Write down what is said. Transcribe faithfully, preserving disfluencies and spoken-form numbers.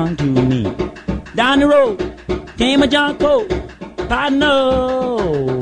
belong to me. Down the road came a John Coe, partner.